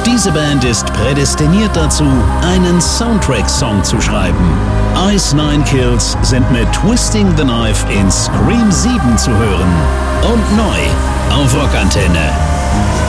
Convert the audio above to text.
Diese Band ist prädestiniert dazu, einen Soundtrack-Song zu schreiben. Ice Nine Kills sind mit Twisting the Knife in Scream 7 zu hören. Und neu auf Rockantenne.